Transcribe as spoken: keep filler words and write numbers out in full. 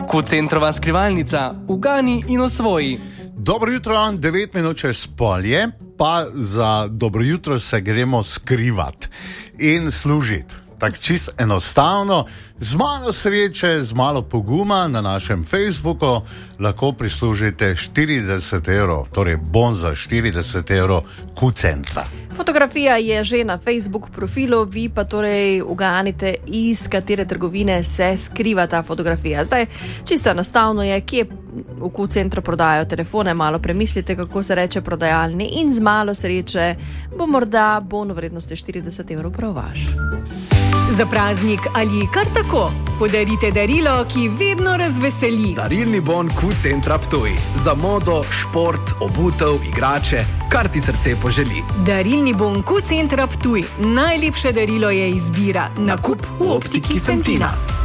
Q-centrova skrivalnica, ugani in osvoji. Dobro jutro, devet minut čez pol je, pa za dobro jutro se gremo skrivati in služiti. Tako čist enostavno, z malo sreče, z malo poguma na našem Facebooku lahko prislužite štirideset evrov, torej bon za štirideset evrov Q-centra. Fotografija je že na Facebook profilu, vi pa torej uganite, iz katere trgovine se skriva ta fotografija. Zdaj, čisto enostavno je, kje v Q-centru prodajajo telefone, malo premislite, kako se reče prodajalni, in z malo sreče bo morda bon v vrednosti štirideset evrov prav vaš. Za praznik ali kar tako, podarite darilo, ki vedno razveseli. Darilni bon Q-centra Ptuj. Za modo, šport, obutev, igrače, kar ti srce poželi. Darilni bon Q-centra Ptuj. Najlepše darilo je izbira. Nakup v optiki Sentina.